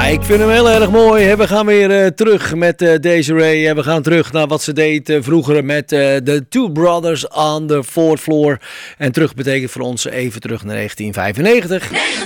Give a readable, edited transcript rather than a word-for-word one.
Ik vind hem heel erg mooi. We gaan weer terug met Desiree. We gaan terug naar wat ze deed vroeger met The Two Brothers on the Fourth Floor. En terug betekent voor ons even terug naar 1995.